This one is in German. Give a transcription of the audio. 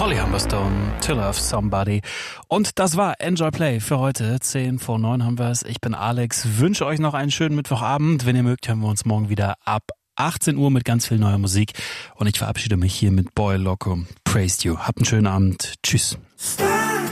Holly Humberstone, To Love Somebody. Und das war Enjoy Play für heute. 10 vor 9 haben wir es. Ich bin Alex, wünsche euch noch einen schönen Mittwochabend. Wenn ihr mögt, hören wir uns morgen wieder ab 18 Uhr mit ganz viel neuer Musik. Und ich verabschiede mich hier mit Boy Loco, Praised You. Habt einen schönen Abend. Tschüss.